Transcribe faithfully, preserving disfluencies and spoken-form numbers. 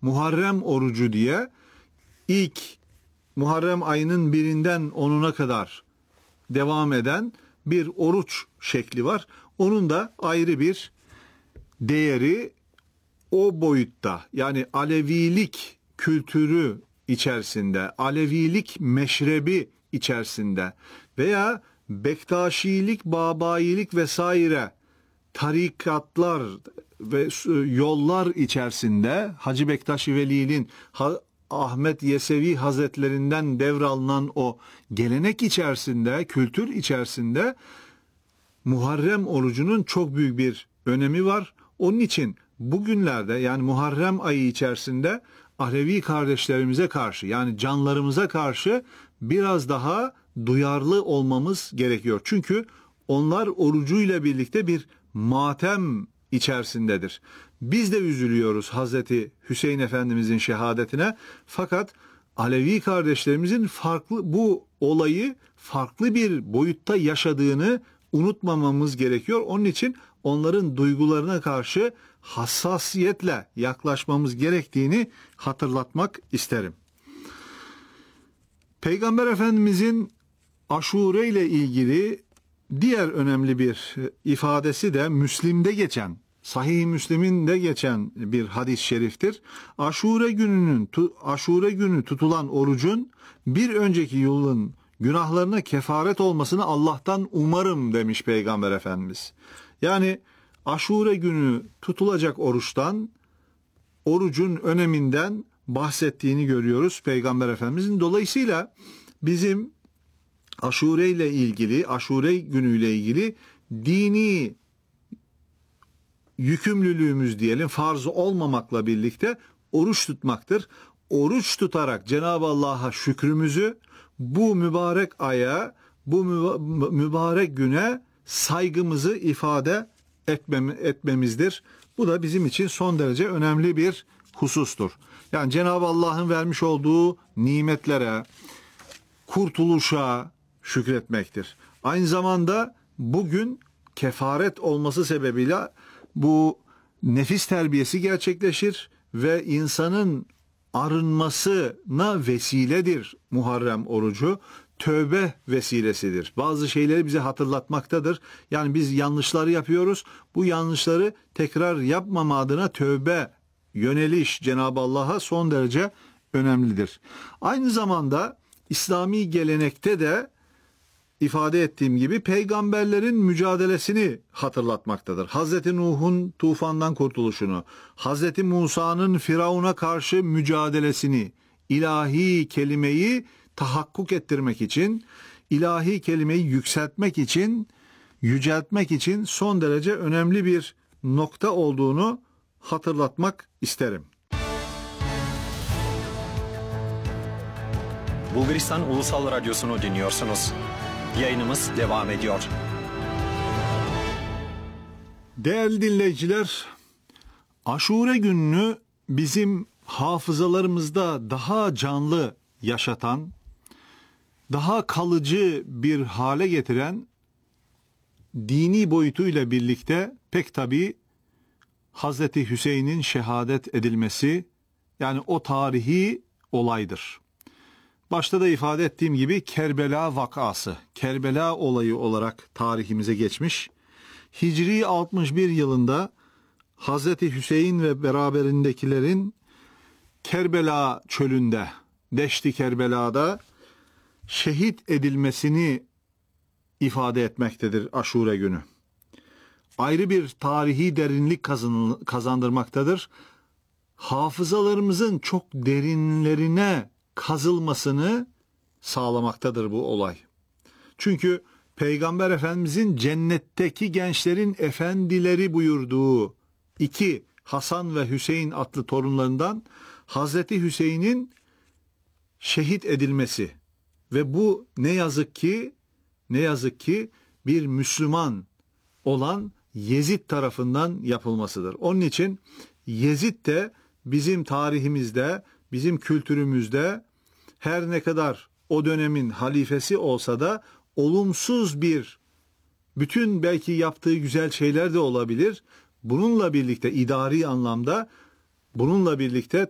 Muharrem orucu diye ilk Muharrem ayının birinden onuna kadar devam eden bir oruç şekli var. Onun da ayrı bir değeri o boyutta, yani Alevilik kültürü içerisinde, Alevilik meşrebi içerisinde veya Bektaşilik, Babayilik vesaire tarikatlar ve yollar içerisinde Hacı Bektaş-ı Veli'nin, Ahmet Yesevi Hazretlerinden devralınan o gelenek içerisinde, kültür içerisinde Muharrem orucunun çok büyük bir önemi var. Onun için bugünlerde, yani Muharrem ayı içerisinde Alevi kardeşlerimize karşı, yani canlarımıza karşı biraz daha duyarlı olmamız gerekiyor. Çünkü onlar orucuyla birlikte bir matem içerisindedir. Biz de üzülüyoruz Hazreti Hüseyin Efendimizin şehadetine. Fakat Alevi kardeşlerimizin farklı bu olayı farklı bir boyutta yaşadığını unutmamamız gerekiyor. Onun için onların duygularına karşı hassasiyetle yaklaşmamız gerektiğini hatırlatmak isterim. Peygamber Efendimizin Aşure ile ilgili diğer önemli bir ifadesi de Müslim'de geçen, Sahih Müslim'in de geçen bir hadis-i şeriftir. Aşure gününün Aşure günü tutulan orucun bir önceki yılın günahlarına kefaret olmasını Allah'tan umarım demiş Peygamber Efendimiz. Yani Aşure günü tutulacak oruçtan, orucun öneminden bahsettiğini görüyoruz Peygamber Efendimizin. Dolayısıyla bizim Aşure ile ilgili, Aşure günüyle ilgili dini yükümlülüğümüz diyelim, farz olmamakla birlikte oruç tutmaktır. Oruç tutarak Cenab-ı Allah'a şükrümüzü, bu mübarek aya, bu mübarek güne saygımızı ifade etmem, etmemizdir. Bu da bizim için son derece önemli bir husustur. Yani Cenab-ı Allah'ın vermiş olduğu nimetlere, kurtuluşa şükretmektir. Aynı zamanda bugün kefaret olması sebebiyle bu nefis terbiyesi gerçekleşir ve insanın arınmasına vesiledir Muharrem orucu. Tövbe vesilesidir. Bazı şeyleri bize hatırlatmaktadır. Yani biz yanlışları yapıyoruz. Bu yanlışları tekrar yapmama adına tövbe, yöneliş Cenab-ı Allah'a son derece önemlidir. Aynı zamanda İslami gelenekte de ifade ettiğim gibi peygamberlerin mücadelesini hatırlatmaktadır. Hazreti Nuh'un tufandan kurtuluşunu, Hazreti Musa'nın Firavun'a karşı mücadelesini, ilahi kelimeyi tahakkuk ettirmek için, ilahi kelimeyi yükseltmek için, yüceltmek için son derece önemli bir nokta olduğunu hatırlatmak isterim. Bulgaristan Ulusal Radyosu'nu dinliyorsunuz. Yayınımız devam ediyor. Değerli dinleyiciler, Aşure gününü bizim hafızalarımızda daha canlı yaşatan, daha kalıcı bir hale getiren dini boyutuyla birlikte pek tabii Hazreti Hüseyin'in şehadet edilmesi, yani o tarihi olaydır. Başta da ifade ettiğim gibi Kerbela vakası, Kerbela olayı olarak tarihimize geçmiş. Hicri altmış bir yılında Hazreti Hüseyin ve beraberindekilerin Kerbela çölünde, Deşti Kerbela'da şehit edilmesini ifade etmektedir Aşure günü. Ayrı bir tarihi derinlik kazandırmaktadır. Hafızalarımızın çok derinlerine kazılmasını sağlamaktadır bu olay. Çünkü Peygamber Efendimizin cennetteki gençlerin efendileri buyurduğu iki Hasan ve Hüseyin adlı torunlarından Hazreti Hüseyin'in şehit edilmesi ve bu ne yazık ki ne yazık ki bir Müslüman olan Yezid tarafından yapılmasıdır. Onun için Yezid de bizim tarihimizde, bizim kültürümüzde her ne kadar o dönemin halifesi olsa da olumsuz bir, bütün belki yaptığı güzel şeyler de olabilir. Bununla birlikte idari anlamda, bununla birlikte